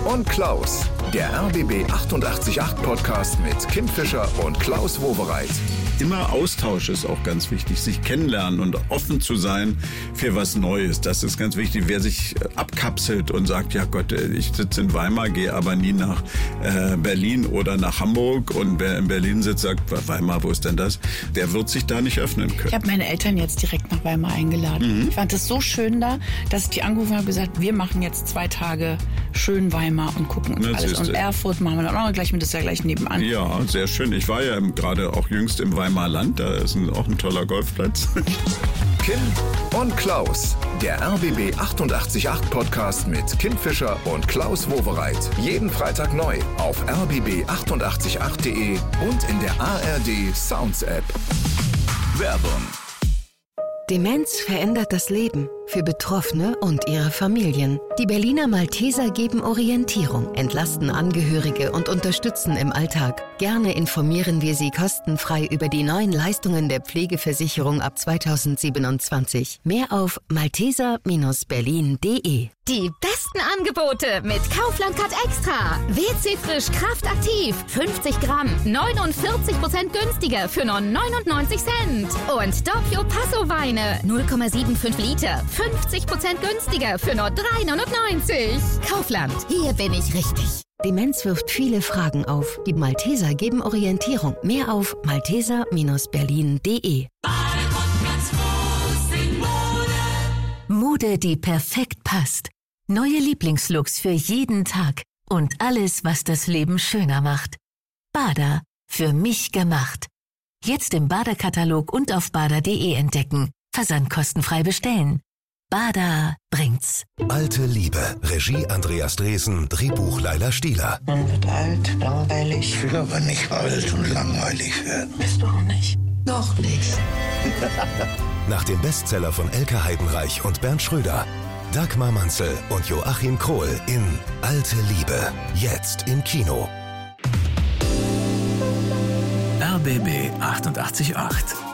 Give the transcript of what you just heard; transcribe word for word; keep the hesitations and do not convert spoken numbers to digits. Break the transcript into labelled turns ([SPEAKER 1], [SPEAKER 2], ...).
[SPEAKER 1] und Klaus, der R B B achtundachtzig Komma acht Podcast mit Kim Fischer und Klaus Wowereit.
[SPEAKER 2] Immer Austausch ist auch ganz wichtig, sich kennenlernen und offen zu sein für was Neues. Das ist ganz wichtig. Wer sich abkapselt und sagt, ja Gott, ich sitze in Weimar, gehe aber nie nach äh, Berlin oder nach Hamburg, und wer in Berlin sitzt, sagt, Weimar, wo ist denn das? Der wird sich da nicht öffnen können.
[SPEAKER 3] Ich habe meine Eltern jetzt direkt nach Weimar eingeladen. Mhm. Ich fand es so schön da, dass ich die angerufen habe und gesagt, wir machen jetzt zwei Tage schön Weimar und gucken uns
[SPEAKER 2] Na,
[SPEAKER 3] alles. Und Erfurt machen wir dann auch gleich mit, das ist ja gleich nebenan.
[SPEAKER 2] Ja, sehr schön. Ich war ja gerade auch jüngst im Weimar Land, da ist ein, auch ein toller Golfplatz.
[SPEAKER 1] Kim und Klaus, der R B B achtundachtzig Komma acht Podcast mit Kim Fischer und Klaus Wowereit. Jeden Freitag neu auf r b b achtundachtzig Komma acht punkt de und in der A R D Sounds App. Werbung.
[SPEAKER 4] Demenz verändert das Leben für Betroffene und ihre Familien. Die Berliner Malteser geben Orientierung, entlasten Angehörige und unterstützen im Alltag. Gerne informieren wir Sie kostenfrei über die neuen Leistungen der Pflegeversicherung ab zweitausendsiebenundzwanzig. Mehr auf malteser Bindestrich berlin punkt de.
[SPEAKER 5] Die besten Angebote mit Kaufland Card Extra. W C Frisch Kraftaktiv. fünfzig Gramm. neunundvierzig Prozent günstiger für nur neunundneunzig Cent. Und Doppio Passo Weine. null Komma fünfundsiebzig Liter. fünfzig Prozent günstiger für nur drei neunundneunzig. Kaufland. Hier bin ich richtig.
[SPEAKER 4] Demenz wirft viele Fragen auf. Die Malteser geben Orientierung. Mehr auf malteser Bindestrich berlin punkt de. Mode, die perfekt passt. Neue Lieblingslooks für jeden Tag und alles, was das Leben schöner macht. Bada, für mich gemacht. Jetzt im Bada-Katalog und auf bada punkt de entdecken. Versand kostenfrei bestellen. Bada bringt's.
[SPEAKER 6] Alte Liebe. Regie Andreas Dresen. Drehbuch Laila Stieler.
[SPEAKER 7] Man wird alt, langweilig.
[SPEAKER 8] Ich will aber nicht alt und langweilig werden.
[SPEAKER 7] Bist du auch nicht? Noch nicht.
[SPEAKER 6] Nach dem Bestseller von Elke Heidenreich und Bernd Schröder. Dagmar Manzel und Joachim Krohl in Alte Liebe. Jetzt im Kino.
[SPEAKER 9] R B B achtundachtzig Komma acht